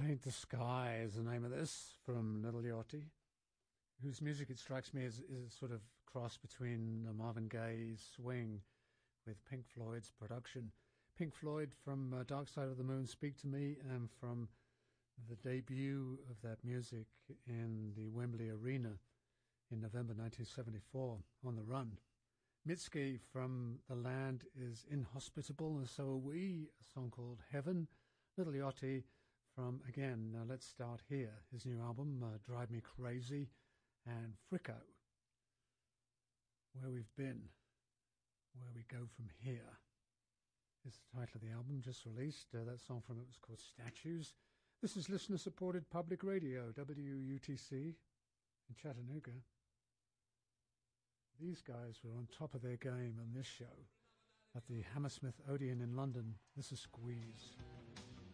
Paint the Sky is the name of this, from Little Yachty, whose music, it strikes me, is a sort of cross between Marvin Gaye's swing with Pink Floyd's production. Pink Floyd from Dark Side of the Moon, Speak to Me, and from the debut of that music in the Wembley Arena in November 1974, On the Run. Mitski from The Land is Inhospitable, and so are we, a song called Heaven. Little Yachty from, again, let's start here, his new album, Drive Me Crazy, and Fricko, Where We've Been, Where We Go From Here is the title of the album, just released. That song from it was called Statues. This is listener-supported public radio, WUTC, in Chattanooga. These guys were on top of their game on this show at the Hammersmith Odeon in London. This is Squeeze.